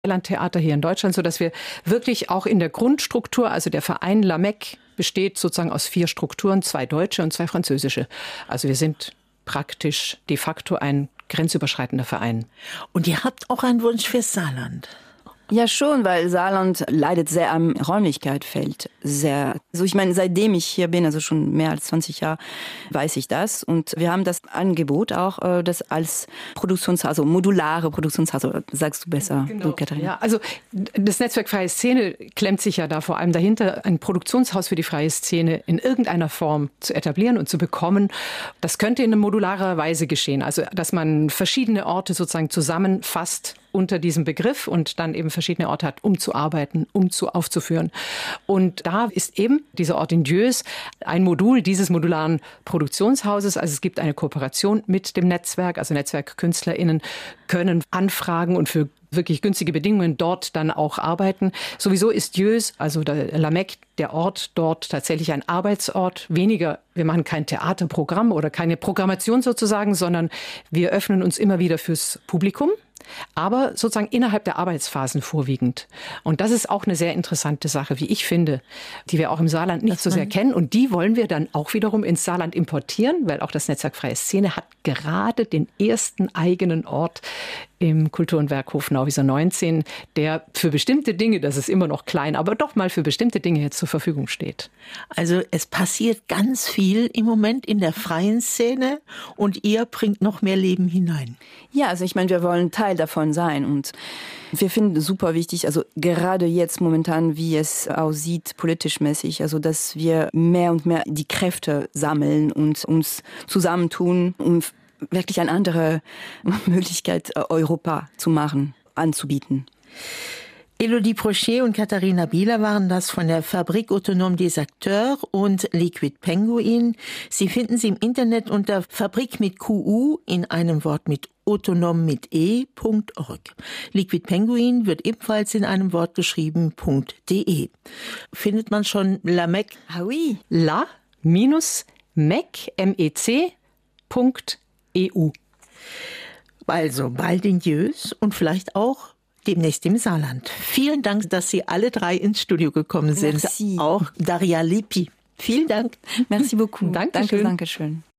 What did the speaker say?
Theater hier in Deutschland, sodass wir wirklich auch in der Grundstruktur, also der Verein LAMEC besteht sozusagen aus 4 Strukturen, 2 deutsche und 2 französische. Also wir sind praktisch de facto ein grenzüberschreitender Verein. Und ihr habt auch einen Wunsch fürs Saarland? Ja, schon, weil Saarland leidet sehr am Räumlichkeitsfeld. Sehr. Also ich meine, seitdem ich hier bin, also schon mehr als 20 Jahre, weiß ich das. Und wir haben das Angebot auch, das als Produktionshaus, also modulare Produktionshaus, sagst du besser, genau. Du, Katharina. Ja, also das Netzwerk Freie Szene klemmt sich ja da vor allem dahinter, ein Produktionshaus für die freie Szene in irgendeiner Form zu etablieren und zu bekommen. Das könnte in modularer Weise geschehen. Also, dass man verschiedene Orte sozusagen zusammenfasst unter diesem Begriff und dann eben verschiedene Orte hat, um zu arbeiten, aufzuführen. Und da ist eben dieser Ort in Dieuze ein Modul dieses modularen Produktionshauses. Also es gibt eine Kooperation mit dem Netzwerk, also NetzwerkkünstlerInnen können anfragen und für wirklich günstige Bedingungen dort dann auch arbeiten. Sowieso ist Dieuze, also der LAMEC, der Ort dort tatsächlich ein Arbeitsort. Weniger, wir machen kein Theaterprogramm oder keine Programmation sozusagen, sondern wir öffnen uns immer wieder fürs Publikum. Aber sozusagen innerhalb der Arbeitsphasen vorwiegend. Und das ist auch eine sehr interessante Sache, wie ich finde, die wir auch im Saarland nicht so sehr kennen. Und die wollen wir dann auch wiederum ins Saarland importieren, weil auch das Netzwerk Freie Szene hat gerade den ersten eigenen Ort im Kultur- und Werkhof Nauwieser 19, der für bestimmte Dinge, das ist immer noch klein, aber doch mal für bestimmte Dinge jetzt zur Verfügung steht. Also es passiert ganz viel im Moment in der freien Szene und ihr bringt noch mehr Leben hinein. Ja, also ich meine, wir wollen Teil davon sein und wir finden es super wichtig, also gerade jetzt momentan, wie es aussieht, politisch mäßig, also dass wir mehr und mehr die Kräfte sammeln und uns zusammentun, um wirklich eine andere Möglichkeit, Europa zu machen, anzubieten. Elodie Prochet und Katharina Bieler waren das von der Fabrique Autonome des Acteurs und Liquid Penguin. Sie finden sie im Internet unter Fabrik mit QU in einem Wort mit autonom mit e.org. Liquid Penguin wird ebenfalls in einem Wort geschrieben.de. Findet man schon LAMEC? Ah oui. La-mec, MEC.EU. Also bald in Dieuze und vielleicht auch demnächst im Saarland. Vielen Dank, dass Sie alle 3 ins Studio gekommen sind. Merci. Auch Daria Lippi. Vielen Dank. Merci beaucoup. Dankeschön. Danke schön.